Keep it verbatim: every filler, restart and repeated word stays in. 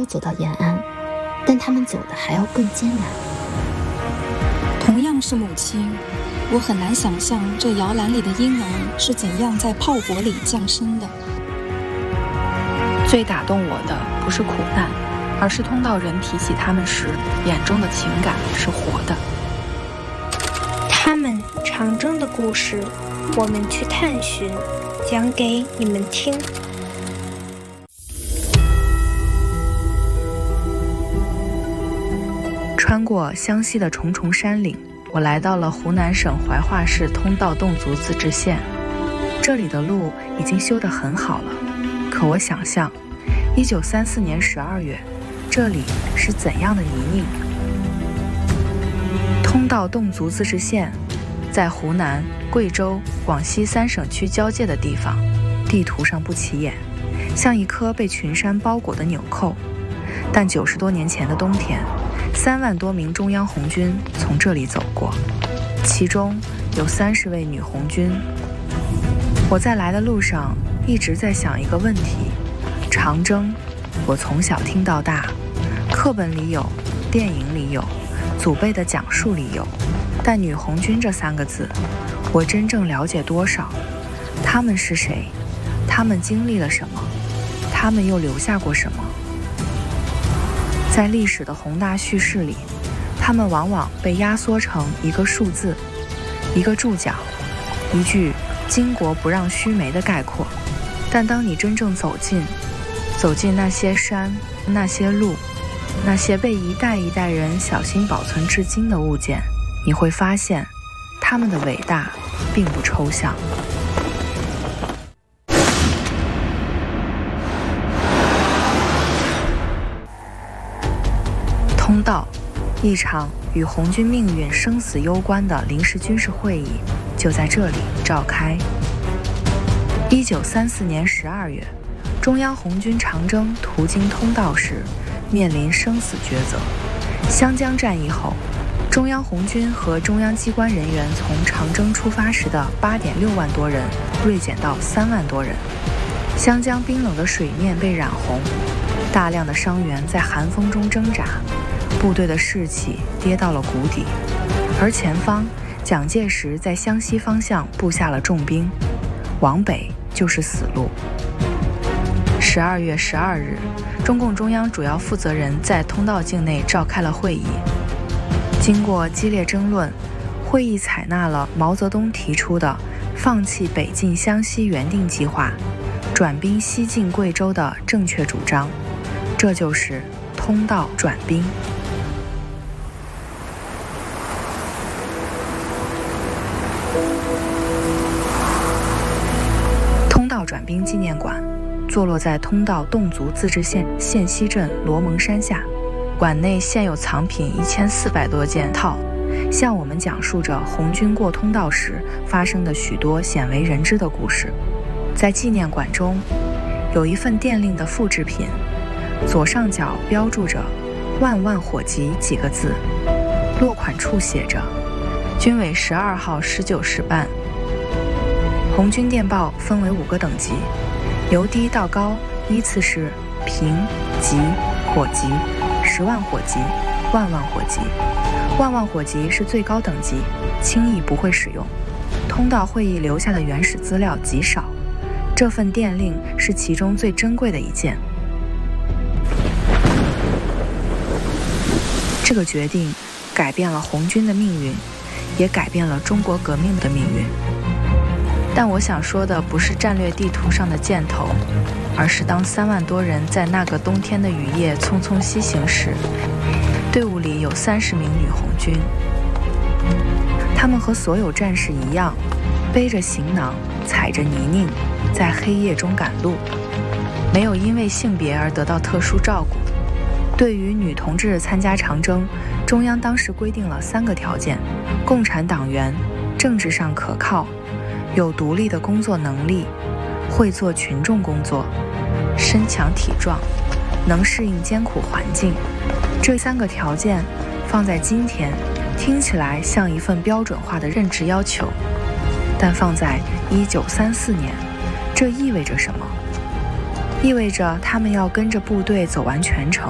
有走到延安，但他们走的还要更艰难。 同样是母亲，我很难想象这摇篮里的婴儿是怎样在炮火里降生的。 最打动我的不是苦难，而是通道人提起他们时，眼中的情感是活的。 他们长征的故事，我们去探寻，讲给你们听。 穿过湘西的重重山岭，我来到了湖南省怀化市通道侗族自治县。这里的路已经修得很好了，可我想象一九三四年十二月这里是怎样的泥泞。通道侗族自治县在湖南、贵州、广西三省区交界的地方，地图上不起眼，像一颗被群山包裹的纽扣。但九十多年前的冬天，三万多名中央红军从这里走过，其中有三十位女红军。我在来的路上一直在想一个问题：长征，我从小听到大，课本里有，电影里有，祖辈的讲述里有，但女红军这三个字，我真正了解多少？他们是谁？他们经历了什么？他们又留下过什么？在历史的宏大叙事里，他们往往被压缩成一个数字，一个注脚，一句巾帼不让须眉的概括。但当你真正走进走进那些山，那些路，那些被一代一代人小心保存至今的物件，你会发现他们的伟大并不抽象。通道，一场与红军命运生死攸关的临时军事会议就在这里召开。一九三四年十二月，中央红军长征途经通道时，面临生死抉择。湘江战役后，中央红军和中央机关人员从长征出发时的八点六万多人锐减到三万多人。湘江冰冷的水面被染红，大量的伤员在寒风中挣扎，部队的士气跌到了谷底。而前方，蒋介石在湘西方向布下了重兵，往北就是死路。十二月十二日，中共中央主要负责人在通道境内召开了会议。经过激烈争论，会议采纳了毛泽东提出的放弃北进湘西原定计划，转兵西进贵州的正确主张，这就是通道转兵。通道转兵纪念馆坐落在通道侗族自治县县西镇罗蒙山下，馆内现有藏品一千四百多件套，向我们讲述着红军过通道时发生的许多鲜为人知的故事。在纪念馆中，有一份电令的复制品，左上角标注着“万万火急”几个字，落款处写着“军委十二号十九时办”。红军电报分为五个等级，由低到高依次是平、急、火急、十万火急、万万火急。万万火急是最高等级，轻易不会使用。通道会议留下的原始资料极少，这份电令是其中最珍贵的一件。这个决定改变了红军的命运，也改变了中国革命的命运。但我想说的不是战略地图上的箭头，而是当三万多人在那个冬天的雨夜匆匆西行时，队伍里有三十名女红军。她们和所有战士一样，背着行囊，踩着泥泞，在黑夜中赶路，没有因为性别而得到特殊照顾。对于女同志参加长征，中央当时规定了三个条件：共产党员，政治上可靠，有独立的工作能力，会做群众工作，身强体壮，能适应艰苦环境。这三个条件放在今天，听起来像一份标准化的任职要求，但放在一九三四年，这意味着什么？意味着他们要跟着部队走完全程，